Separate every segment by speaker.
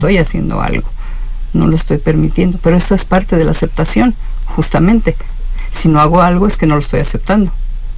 Speaker 1: estoy haciendo algo, no lo estoy permitiendo, pero esto es parte de la aceptación, justamente. Si no hago algo es que no lo estoy aceptando.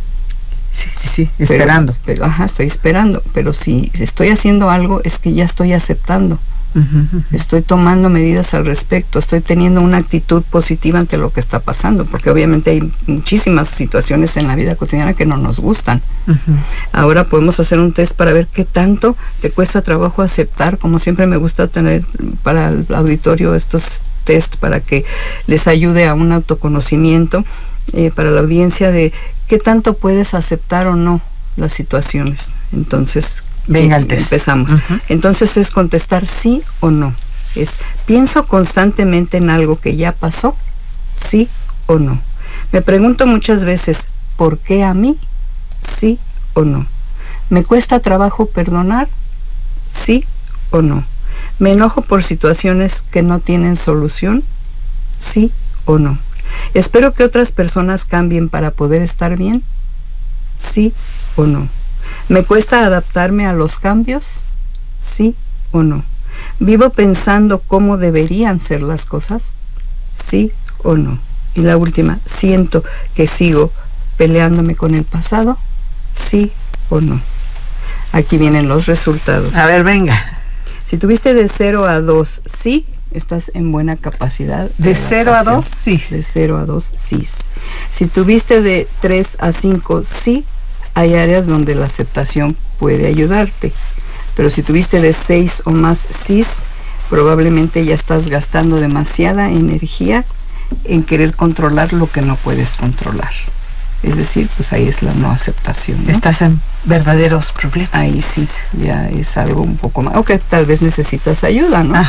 Speaker 2: Sí, esperando.
Speaker 1: Pero estoy esperando, pero si estoy haciendo algo es que ya estoy aceptando. Estoy tomando medidas al respecto, estoy teniendo una actitud positiva ante lo que está pasando, porque obviamente hay muchísimas situaciones en la vida cotidiana que no nos gustan. Ahora podemos hacer un test para ver qué tanto te cuesta trabajo aceptar. Como siempre me gusta tener para el auditorio estos test para que les ayude a un autoconocimiento, para la audiencia, de qué tanto puedes aceptar o no las situaciones. Entonces,
Speaker 2: venga, el test.
Speaker 1: Empezamos. Entonces es contestar sí o no. Es, ¿pienso constantemente en algo que ya pasó? Sí o no. Me pregunto muchas veces, ¿por qué a mí? Sí o no. ¿Me cuesta trabajo perdonar? Sí o no. ¿Me enojo por situaciones que no tienen solución? Sí o no. ¿Espero que otras personas cambien para poder estar bien? Sí o no. ¿Me cuesta adaptarme a los cambios? ¿Sí o no? ¿Vivo pensando cómo deberían ser las cosas? ¿Sí o no? Y la última, ¿siento que sigo peleándome con el pasado? ¿Sí o no? Aquí vienen los resultados.
Speaker 2: A ver, venga.
Speaker 1: Si tuviste de 0 a 2, sí, estás en buena capacidad.
Speaker 2: ¿De 0 a 2? Sí.
Speaker 1: De 0 a 2, sí. Si tuviste de 3 a 5, sí, hay áreas donde la aceptación puede ayudarte. Pero si tuviste de 6 o más sís, probablemente ya estás gastando demasiada energía en querer controlar lo que no puedes controlar. Es decir, pues ahí es la no aceptación, ¿no?
Speaker 2: Estás en verdaderos problemas.
Speaker 1: Ahí sí, ya es algo un poco más. Ok, tal vez necesitas ayuda, ¿no?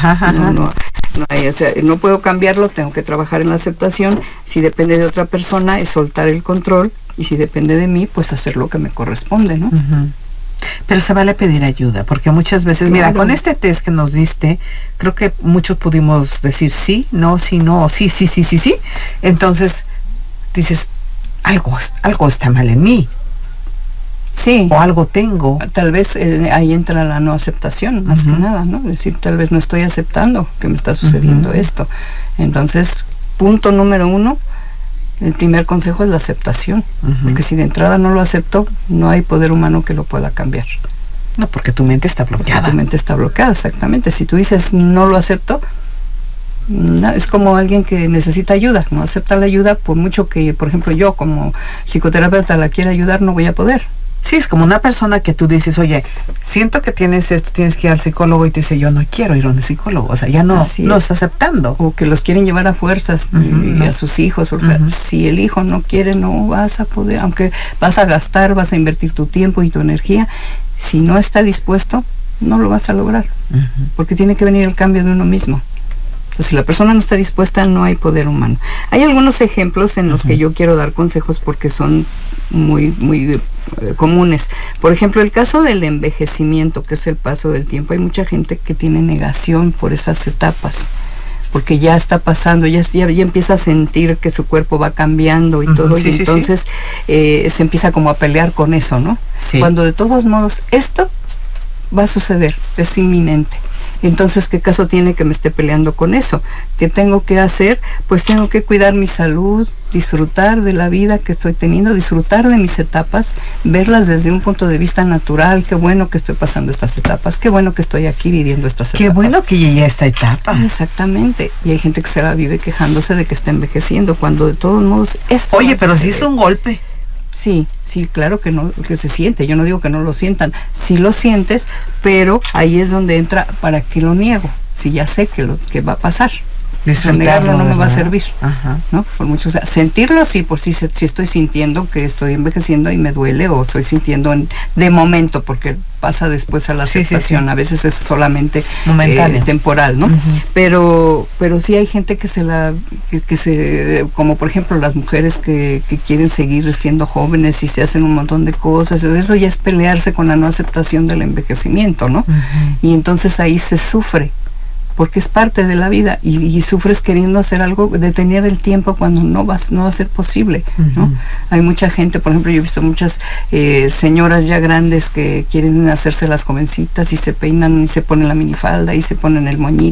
Speaker 1: No puedo cambiarlo, tengo que trabajar en la aceptación. Si depende de otra persona, es soltar el control. Y si depende de mí, pues hacer lo que me corresponde, ¿no?
Speaker 2: Pero se vale pedir ayuda, porque muchas veces, mira, con este test que nos diste, creo que muchos pudimos decir sí, no, sí, no, sí. Entonces, dices, algo está mal en mí.
Speaker 1: Sí.
Speaker 2: O algo tengo.
Speaker 1: Tal vez ahí entra la no aceptación, más que nada, ¿no? Es decir, tal vez no estoy aceptando que me está sucediendo esto. Entonces, punto número 1, el primer consejo es la aceptación. Porque si de entrada no lo acepto, no hay poder humano que lo pueda cambiar.
Speaker 2: No, porque tu mente está bloqueada.
Speaker 1: Porque tu mente está bloqueada, exactamente. Si tú dices no lo acepto, es como alguien que necesita ayuda, no acepta la ayuda, por mucho que, por ejemplo, yo como psicoterapeuta la quiera ayudar, no voy a poder.
Speaker 2: Sí, es como una persona que tú dices, oye, siento que tienes esto, tienes que ir al psicólogo, y te dice, yo no quiero ir a un psicólogo, o sea, ya no está aceptando.
Speaker 1: O que los quieren llevar a fuerzas, y a sus hijos, o sea, si el hijo no quiere, no vas a poder, aunque vas a gastar, vas a invertir tu tiempo y tu energía, si no está dispuesto, no lo vas a lograr, porque tiene que venir el cambio de uno mismo. Entonces, si la persona no está dispuesta, no hay poder humano. Hay algunos ejemplos en los que yo quiero dar consejos porque son muy comunes. Por ejemplo, el caso del envejecimiento, que es el paso del tiempo. Hay mucha gente que tiene negación por esas etapas, porque ya está pasando, ya empieza a sentir que su cuerpo va cambiando y todo, y entonces se empieza como a pelear con eso, ¿no? Sí. Cuando de todos modos esto va a suceder, es inminente. Entonces, ¿qué caso tiene que me esté peleando con eso? ¿Qué tengo que hacer? Pues tengo que cuidar mi salud, disfrutar de la vida que estoy teniendo, disfrutar de mis etapas, verlas desde un punto de vista natural. Qué bueno que estoy pasando estas etapas, qué bueno que estoy aquí viviendo estas etapas.
Speaker 2: Qué bueno que llegué a esta etapa.
Speaker 1: Exactamente. Y hay gente que se la vive quejándose de que está envejeciendo, cuando de todos modos esto...
Speaker 2: Oye, pero sí es un golpe.
Speaker 1: Sí, claro que no, que se siente. Yo no digo que no lo sientan, sí lo sientes, pero ahí es donde entra, ¿para qué lo niego? Si ya sé que va a pasar. Negarlo no me va a servir, ¿no? Por mucho, o sea, sentirlo sí, por si estoy sintiendo que estoy envejeciendo y me duele, o estoy sintiendo de momento, porque pasa después a la aceptación. A veces es solamente temporal, ¿no? Pero sí hay gente que como por ejemplo las mujeres que quieren seguir siendo jóvenes y se hacen un montón de cosas. Eso ya es pelearse con la no aceptación del envejecimiento, ¿no? Y entonces ahí se sufre porque es parte de la vida, y sufres queriendo hacer algo, detener el tiempo cuando no va a ser posible, ¿no? Hay mucha gente, por ejemplo, yo he visto muchas señoras ya grandes que quieren hacerse las jovencitas y se peinan y se ponen la minifalda y se ponen el moñito